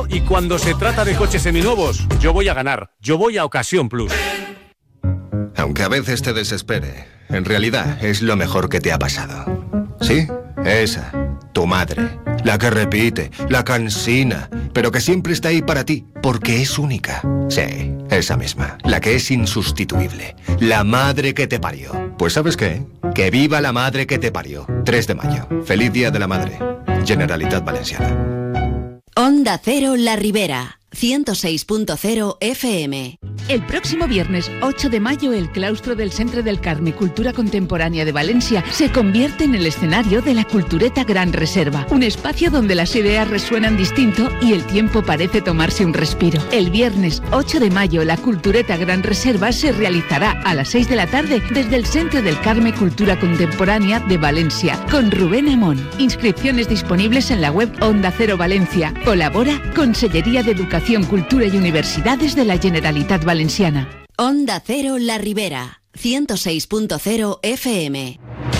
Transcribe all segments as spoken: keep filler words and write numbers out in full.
dinero y cuando se trata de coches seminuevos, yo voy a ganar. Yo voy a Ocasión Plus. Aunque a veces te desespere, en realidad es lo mejor que te ha pasado. ¿Sí? Esa, tu madre. La que repite, la cansina, pero que siempre está ahí para ti, porque es única. Sí, esa misma, la que es insustituible. La madre que te parió. Pues ¿sabes qué? Que viva la madre que te parió. tres de mayo. Feliz Día de la Madre. Generalitat Valenciana. Onda Cero La Ribera. ciento seis punto cero F M. El próximo viernes ocho de mayo, el claustro del Centre del Carme Cultura Contemporánea de Valencia se convierte en el escenario de la Cultureta Gran Reserva, un espacio donde las ideas resuenan distinto y el tiempo parece tomarse un respiro. El viernes ocho de mayo, la Cultureta Gran Reserva se realizará a las seis de la tarde desde el Centre del Carme Cultura Contemporánea de Valencia, con Rubén Amón. Inscripciones disponibles en la web Onda Cero Valencia. Colabora Consellería de Educación, Cultura y Universidades de la Generalitat Valenciana. Onda Cero La Ribera, ciento seis punto cero F M.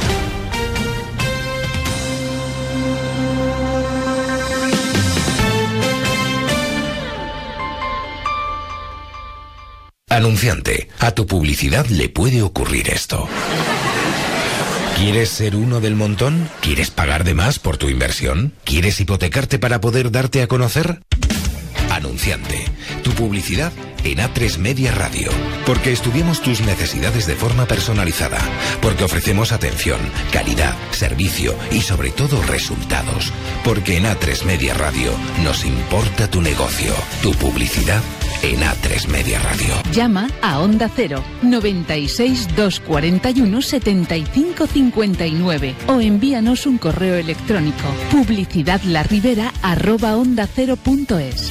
Anunciante, a tu publicidad le puede ocurrir esto. ¿Quieres ser uno del montón? ¿Quieres pagar de más por tu inversión? ¿Quieres hipotecarte para poder darte a conocer? Anunciante, tu publicidad en A tres Media Radio, porque estudiamos tus necesidades de forma personalizada, porque ofrecemos atención, calidad, servicio y sobre todo resultados, porque en A tres Media Radio nos importa tu negocio, tu publicidad en A tres Media Radio. Llama a Onda Cero noventa y seis, doscientos cuarenta y uno, setenta y cinco cincuenta y nueve o envíanos un correo electrónico publicidadlarribera arroba onda cero punto es.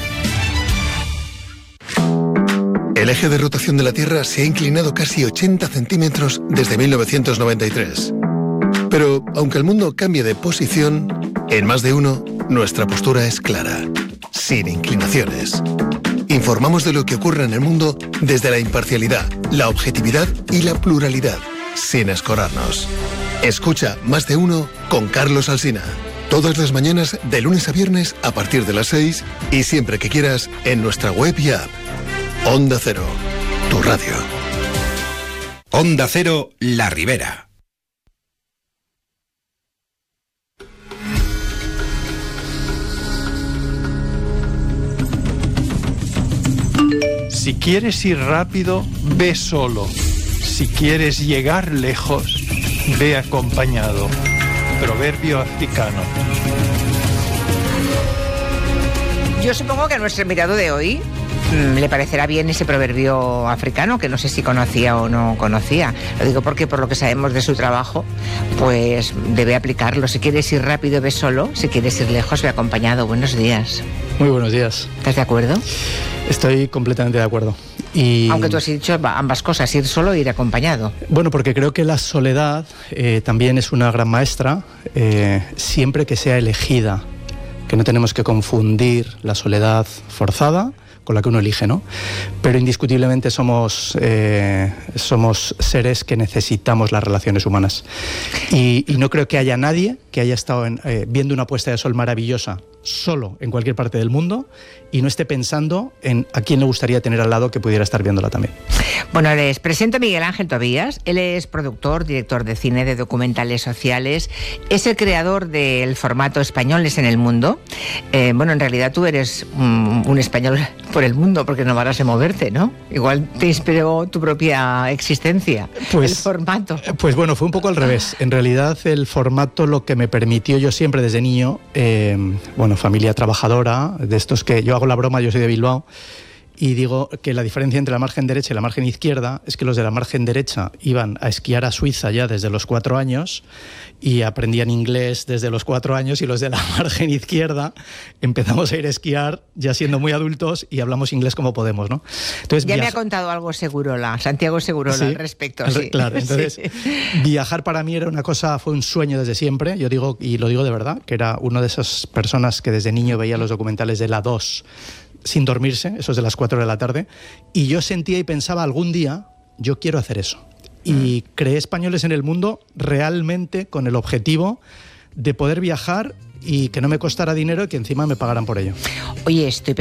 El eje de rotación de la Tierra se ha inclinado casi ochenta centímetros desde mil novecientos noventa y tres. Pero, aunque el mundo cambie de posición, en Más de Uno, nuestra postura es clara, sin inclinaciones. Informamos de lo que ocurre en el mundo desde la imparcialidad, la objetividad y la pluralidad, sin escorarnos. Escucha Más de Uno con Carlos Alsina. Todas las mañanas, de lunes a viernes, a partir de las seis y siempre que quieras, en nuestra web y app. Onda Cero, tu radio. Onda Cero La Ribera. Si quieres ir rápido, ve solo. Si quieres llegar lejos, ve acompañado. Proverbio africano. Yo supongo que a nuestro invitado de hoy mmm, le parecerá bien ese proverbio africano, que no sé si conocía o no conocía. Lo digo porque por lo que sabemos de su trabajo, pues debe aplicarlo. Si quieres ir rápido, ve solo. Si quieres ir lejos, ve acompañado. Buenos días. Muy buenos días. ¿Estás de acuerdo? Estoy completamente de acuerdo. Y... Aunque tú has dicho ambas cosas, ir solo e ir acompañado. Bueno, porque creo que la soledad eh, también es una gran maestra, eh, siempre que sea elegida, que no tenemos que confundir la soledad forzada con la que uno elige, ¿no? Pero indiscutiblemente somos, eh, somos seres que necesitamos las relaciones humanas. Y, y no creo que haya nadie que haya estado en, eh, viendo una puesta de sol maravillosa solo en cualquier parte del mundo y no esté pensando en a quién le gustaría tener al lado que pudiera estar viéndola también. Bueno, les presento a Miguel Ángel Tobías. Él es productor, director de cine, de documentales sociales. Es el creador del formato Españoles en el Mundo. Eh, bueno, en realidad tú eres um, un español por el mundo porque no paras de moverte, ¿no? Igual te inspiró tu propia existencia, pues, el formato. Pues bueno, fue un poco al revés. En realidad el formato lo que me permitió yo siempre desde niño, eh, bueno, familia trabajadora, de estos que yo hago la broma, yo soy de Bilbao, y digo que la diferencia entre la margen derecha y la margen izquierda es que los de la margen derecha iban a esquiar a Suiza ya desde los cuatro años y aprendían inglés desde los cuatro años, y los de la margen izquierda empezamos a ir a esquiar ya siendo muy adultos y hablamos inglés como podemos, ¿no? Entonces, ya viaja... me ha contado algo Segurola, Santiago Segurola, ¿sí? Al respecto. El, sí. Claro, entonces sí. Viajar para mí era una cosa, fue un sueño desde siempre, yo digo, y lo digo de verdad, que era una de esas personas que desde niño veía los documentales de la dos sin dormirse, esos de las cuatro de la tarde, y yo sentía y pensaba, algún día yo quiero hacer eso. Y creé Españoles en el Mundo realmente con el objetivo de poder viajar y que no me costara dinero y que encima me pagaran por ello. Oye, estoy